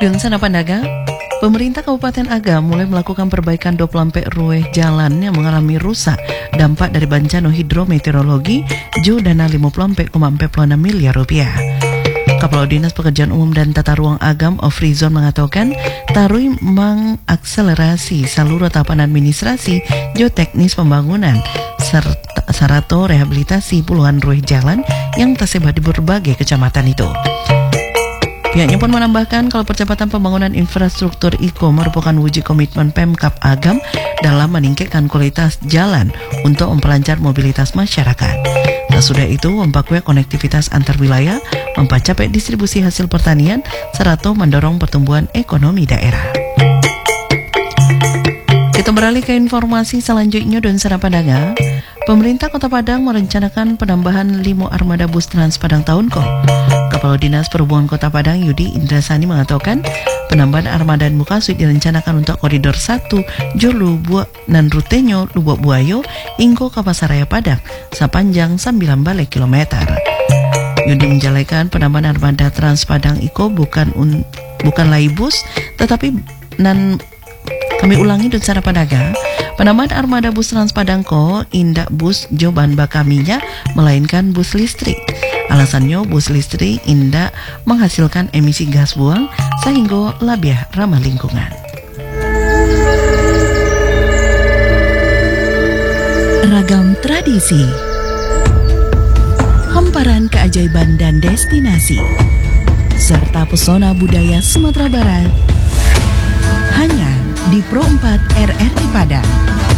Dun sana Pandaga, pemerintah Kabupaten Agam mulai melakukan perbaikan 24 ruas jalan yang mengalami rusak dampak dari bencana hidrometeorologi jo dana 54,46 miliar rupiah. Kepala Dinas Pekerjaan Umum dan Tata Ruang Agam Ofrizon mengatakan Tarui mengakselerasi seluruh tahapan administrasi geoteknis pembangunan serta sarato rehabilitasi puluhan ruas jalan yang tersebar di berbagai kecamatan itu. Pihaknya pun menambahkan kalau percepatan pembangunan infrastruktur IKO merupakan wujud komitmen Pemkab Agam dalam meningkatkan kualitas jalan untuk memperlancar mobilitas masyarakat. Sesudah itu, memperkuat konektivitas antar wilayah, mempercepat distribusi hasil pertanian, serta mendorong pertumbuhan ekonomi daerah. Kita beralih ke informasi selanjutnya dan Sana Padang. Pemerintah Kota Padang merencanakan penambahan 5 armada bus Trans Padang tahun ko. Kepala Dinas Perhubungan Kota Padang Yudi Indrasani mengatakan penambahan armada Mukasud direncanakan untuk koridor 1 Jolu Buak dan rutenya Lubuk Buayo Ingko ke Pasaraya Padang sepanjang 9 balik kilometer. Yudi menjelaskan penambahan armada Trans Padang Iko bukanlah bus tetapi kami ulangi dan Sana Padaga, penambahan armada bus Trans Padang ko indak bus joban bakaminya melainkan bus listrik. Alasannya bus listrik indak menghasilkan emisi gas buang sehingga lebih ramah lingkungan. Ragam tradisi, hamparan keajaiban dan destinasi, serta pesona budaya Sumatera Barat hanya di Pro 4 RRI Padang.